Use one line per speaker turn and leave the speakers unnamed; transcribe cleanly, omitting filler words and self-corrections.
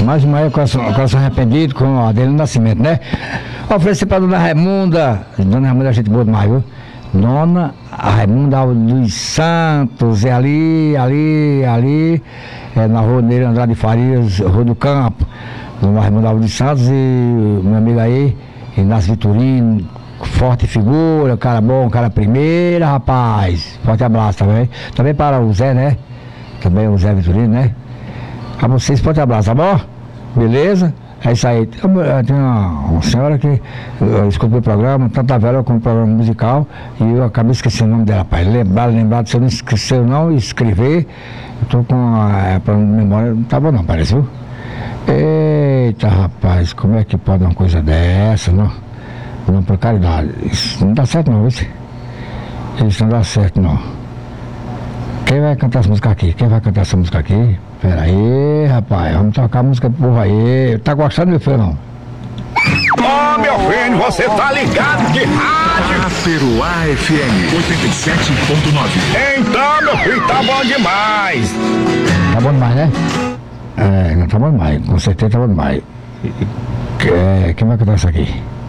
Mais uma aí, coração arrependido com a Adelino Nascimento, né? Oferecer pra Dona Raimunda, é gente boa demais, viu? Dona Raimunda dos Santos, é ali, na rua Neira Andrade Farias, Rua do Campo. Dona Raimunda dos Santos e meu amigo aí, Inácio Vitorino, forte figura, cara bom, cara primeira, rapaz. Forte abraço também. Também para o Zé, né? Também o Zé Vitorino, né? A vocês, forte abraço, tá bom? Beleza? É isso aí. Tem uma senhora que escutou o programa, tanto a Vera como o programa musical, e eu acabei esquecendo o nome dela, rapaz. Lembrar, se eu não esqueceu não, escrever, eu tô com a memória, não tá bom não, parece, viu? Eita, rapaz, como é que pode uma coisa dessa, não? Não, por caridade. Isso não dá certo não, isso não dá certo não. Quem vai cantar essa música aqui? Pera aí, rapaz, vamos tocar a música do povo aí. Tá gostando, meu filho, não?
Ô, meu filho, você tá ligado de rádio?
Aperoá FM 87.9.
Então, meu filho, tá bom demais.
Tá bom demais, né? Não, tá bom demais, com certeza tá bom demais. Quem vai cantar isso aqui?